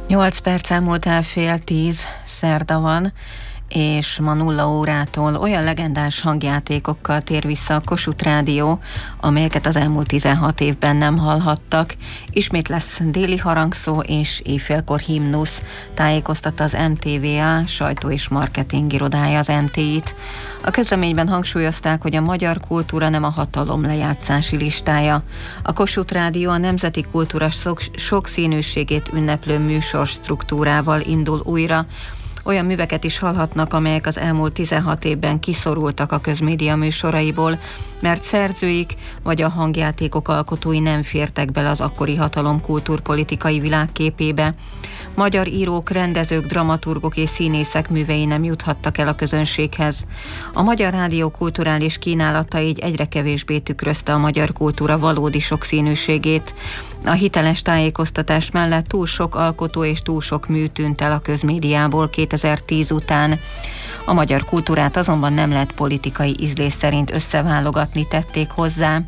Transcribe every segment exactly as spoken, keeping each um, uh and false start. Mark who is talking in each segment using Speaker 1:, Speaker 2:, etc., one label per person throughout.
Speaker 1: nyolc perc elmúlt el fél tíz, szerda van, és ma nulla órától olyan legendás hangjátékokkal tér vissza a Kossuth Rádió, amelyeket az elmúlt tizenhat évben nem hallhattak. Ismét lesz déli harangszó és éjfélkor himnusz, tájékoztatta az em té vé á sajtó és marketing irodája az em té í-t. A közleményben hangsúlyozták, hogy a magyar kultúra nem a hatalom lejátszási listája. A Kossuth Rádió a nemzeti kultúra sokszínűségét ünneplő műsorstruktúrával indul újra. Olyan műveket is hallhatnak, amelyek az elmúlt tizenhat évben kiszorultak a közmédia műsoraiból, mert szerzőik vagy a hangjátékok alkotói nem fértek bele az akkori hatalom kultúrpolitikai világképébe. Magyar írók, rendezők, dramaturgok és színészek művei nem juthattak el a közönséghez. A Magyar Rádió kulturális kínálata így egyre kevésbé tükrözte a magyar kultúra valódi sokszínűségét. A hiteles tájékoztatás mellett túl sok alkotó és túl sok mű tűnt el a közmédiából kétezer-tíz után. A magyar kultúrát azonban nem lehet politikai ízlés szerint összeválogatni, tették hozzá.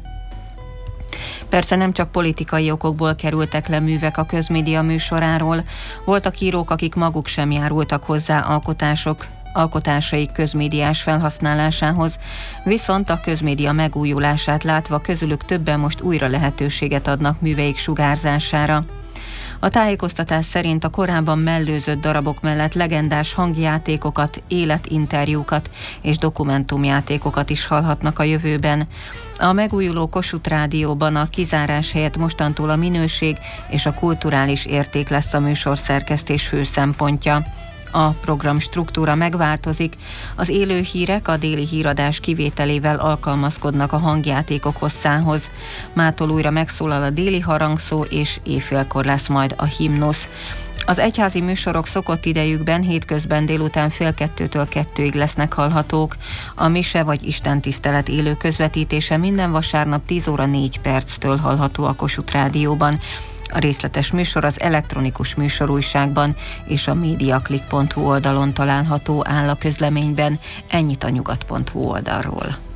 Speaker 1: Persze nem csak politikai okokból kerültek le művek a közmédia műsoráról, voltak írók, akik maguk sem járultak hozzá alkotások, alkotásaik közmédiás felhasználásához, viszont a közmédia megújulását látva közülük többen most újra lehetőséget adnak műveik sugárzására. A tájékoztatás szerint a korábban mellőzött darabok mellett legendás hangjátékokat, életinterjúkat és dokumentumjátékokat is hallhatnak a jövőben. A megújuló Kossuth Rádióban a kizárás helyett mostantól a minőség és a kulturális érték lesz a műsorszerkesztés fő szempontja. A program struktúra megváltozik, az élő hírek a déli híradás kivételével alkalmazkodnak a hangjátékok hosszához. Mától újra megszólal a déli harangszó, és éjfélkor lesz majd a himnusz. Az egyházi műsorok szokott idejükben hétközben délután fél kettőtől kettőig lesznek hallhatók. A mise vagy istentisztelet élő közvetítése minden vasárnap tíz óra négy perctől hallható a Kossuth Rádióban. A részletes műsor az elektronikus műsorújságban és a mediaclick pont hu oldalon található, áll a közleményben. Ennyit a nyugat pont hu oldalról.